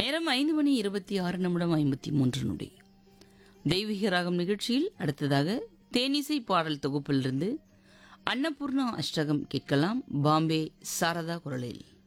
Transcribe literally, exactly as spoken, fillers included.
நேரம் ஐந்து மணி இருபத்தி ஆறு நிமிடம் ஐம்பத்தி மூன்று நொடி. தெய்வீக ராகம் நிகழ்ச்சியில் அடுத்ததாக தேனிசை பாடல் தொகுப்பிலிருந்து அன்னபூர்ணா அஷ்டகம் கேட்கலாம். பாம்பே சாரதா குரலில்.